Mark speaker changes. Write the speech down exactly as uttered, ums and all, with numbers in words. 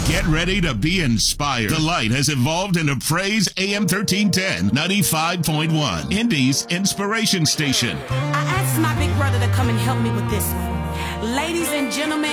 Speaker 1: Get ready to be inspired. The Light has evolved into Praise A M thirteen ten, ninety-five point one, Indy's inspiration station.
Speaker 2: I asked my big brother to come and help me with this one. Ladies and gentlemen,